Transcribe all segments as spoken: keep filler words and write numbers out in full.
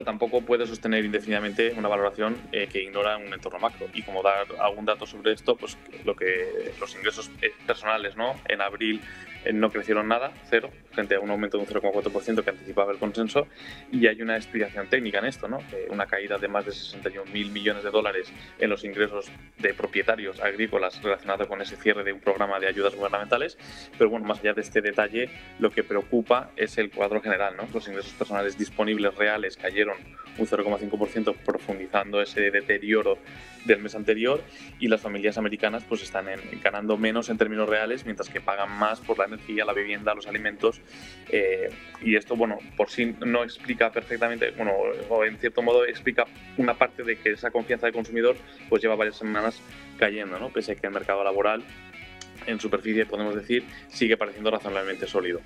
tampoco puede sostener indefinidamente una valoración eh, que ignora un entorno macro. Y como dar algún dato sobre esto, pues lo que los ingresos personales, ¿no? En abril eh, no crecieron nada, cero, frente a un aumento de un cero coma cuatro por ciento que anticipaba el consenso. Y hay una explicación técnica en esto, ¿no? Eh, una caída de más de sesenta y un mil millones de dólares en los ingresos de propietarios agrícolas relacionado con ese cierre de un programa de ayudas gubernamentales. Pero bueno, más allá de este detalle, lo que preocupa es el cuadro general, ¿no? Los ingresos personales disponibles reales cayeron un cero coma cinco por ciento, profundizando ese deterioro del mes anterior, y las familias americanas pues están en, ganando menos en términos reales, mientras que pagan más por la energía, la vivienda, los alimentos, eh, y esto, bueno, por sí no explica perfectamente, bueno, o en cierto modo explica una parte de que esa confianza del consumidor pues lleva varias semanas cayendo, ¿no? Pese a que el mercado laboral en superficie, podemos decir, sigue pareciendo razonablemente sólido.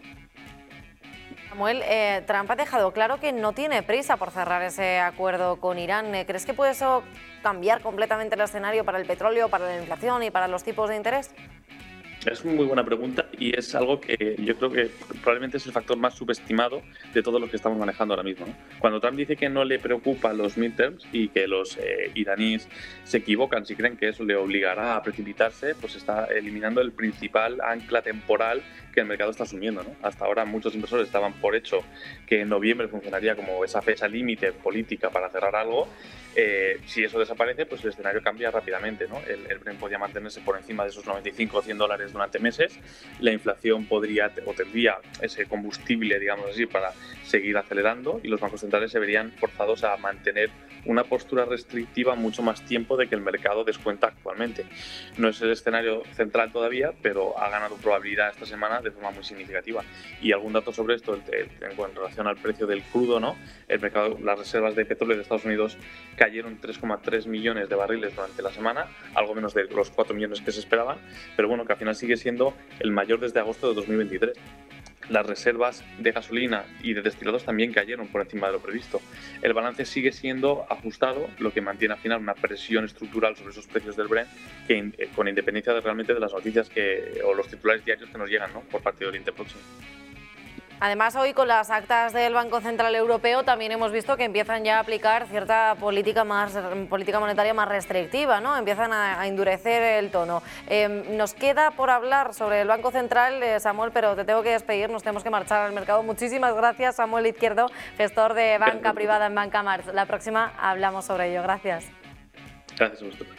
Samuel, eh, Trump ha dejado claro que no tiene prisa por cerrar ese acuerdo con Irán. ¿Crees que puede eso cambiar completamente el escenario para el petróleo, para la inflación y para los tipos de interés? Es una muy buena pregunta y es algo que yo creo que probablemente es el factor más subestimado de todos los que estamos manejando ahora mismo, ¿no? Cuando Trump dice que no le preocupa los midterms y que los eh, iraníes se equivocan si creen que eso le obligará a precipitarse, pues está eliminando el principal ancla temporal que el mercado está asumiendo, ¿no? Hasta ahora muchos inversores estaban por hecho que en noviembre funcionaría como esa fecha límite política para cerrar algo. Eh, si eso desaparece, pues el escenario cambia rápidamente, ¿no? El, el Brent podría mantenerse por encima de esos noventa y cinco o cien dólares durante meses, la inflación podría o tendría ese combustible, digamos así, para seguir acelerando, y los bancos centrales se verían forzados a mantener una postura restrictiva mucho más tiempo de que el mercado descuenta actualmente. No es el escenario central todavía, pero ha ganado probabilidad esta semana de forma muy significativa. Y algún dato sobre esto en relación al precio del crudo, ¿no? El mercado, las reservas de petróleo de Estados Unidos cayeron tres coma tres millones de barriles durante la semana, algo menos de los cuatro millones que se esperaban, pero bueno, que al final sigue siendo el mayor desde agosto de dos mil veintitrés. Las reservas de gasolina y de destilados también cayeron por encima de lo previsto. El balance sigue siendo ajustado, lo que mantiene al final una presión estructural sobre esos precios del Brent, que con independencia de realmente de las noticias que, o los titulares diarios que nos llegan, ¿no? Por parte de Oriente Próximo. Además, hoy con las actas del Banco Central Europeo también hemos visto que empiezan ya a aplicar cierta política más política monetaria más restrictiva, ¿no? Empiezan a, a endurecer el tono. Eh, nos queda por hablar sobre el Banco Central, eh, Samuel, pero te tengo que despedir, nos tenemos que marchar al mercado. Muchísimas gracias, Samuel Izquierdo, gestor de banca privada en Banca March. La próxima hablamos sobre ello. Gracias. Gracias a vosotros.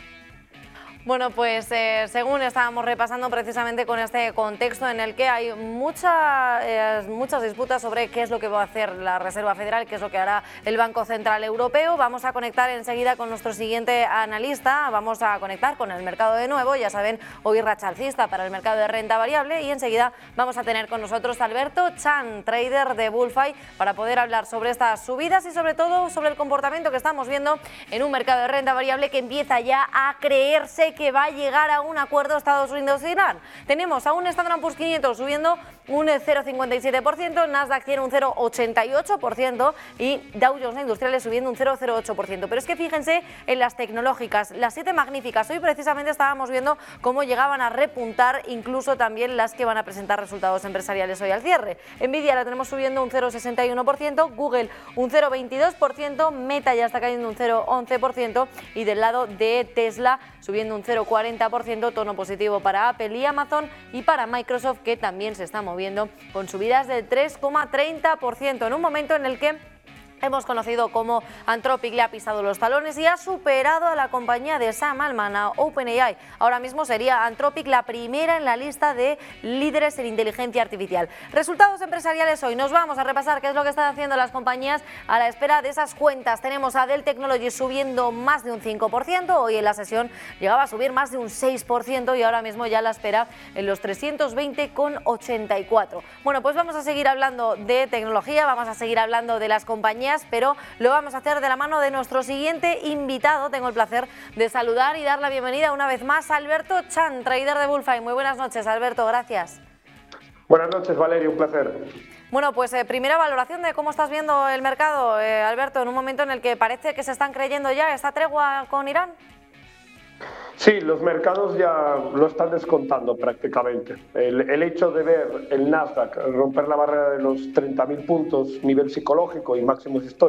Bueno, pues eh, según estábamos repasando precisamente con este contexto en el que hay mucha, eh, muchas disputas sobre qué es lo que va a hacer la Reserva Federal, qué es lo que hará el Banco Central Europeo, vamos a conectar enseguida con nuestro siguiente analista, vamos a conectar con el mercado de nuevo, ya saben, hoy racha alcista para el mercado de renta variable, y enseguida vamos a tener con nosotros a Alberto Chan, trader de Bullfy, para poder hablar sobre estas subidas y sobre todo sobre el comportamiento que estamos viendo en un mercado de renta variable que empieza ya a creerse que va a llegar a un acuerdo Estados Unidos e Irán. Tenemos a un Standard and Poor's quinientos subiendo un cero coma cincuenta y siete por ciento, Nasdaq cien un cero coma ochenta y ocho por ciento y Dow Jones Industriales subiendo un cero coma cero ocho por ciento. Pero es que fíjense en las tecnológicas, las siete magníficas. Hoy precisamente estábamos viendo cómo llegaban a repuntar incluso también las que van a presentar resultados empresariales hoy al cierre. Nvidia la tenemos subiendo un cero coma sesenta y uno por ciento, Google un cero coma veintidós por ciento, Meta ya está cayendo un cero coma once por ciento y del lado de Tesla subiendo un cero coma cuarenta por ciento, tono positivo para Apple y Amazon, y para Microsoft, que también se está moviendo con subidas del tres coma treinta por ciento en un momento en el que hemos conocido cómo Anthropic le ha pisado los talones y ha superado a la compañía de Sam Altman, a OpenAI. Ahora mismo sería Anthropic la primera en la lista de líderes en inteligencia artificial. Resultados empresariales hoy. Nos vamos a repasar qué es lo que están haciendo las compañías a la espera de esas cuentas. Tenemos a Dell Technologies subiendo más de un cinco por ciento. Hoy en la sesión llegaba a subir más de un seis por ciento y ahora mismo ya la espera en los trescientos veinte coma ochenta y cuatro. Bueno, pues vamos a seguir hablando de tecnología, vamos a seguir hablando de las compañías, pero lo vamos a hacer de la mano de nuestro siguiente invitado. Tengo el placer de saludar y dar la bienvenida una vez más a Alberto Chan, trader de Bullfy. Muy buenas noches, Alberto, gracias. Buenas noches, Valeria, un placer. Bueno, pues eh, primera valoración de cómo estás viendo el mercado, eh, Alberto, en un momento en el que parece que se están creyendo ya esta tregua con Irán. Sí, los mercados ya lo están descontando prácticamente. El, el hecho de ver el Nasdaq romper la barrera de los treinta mil puntos, nivel psicológico y máximos históricos,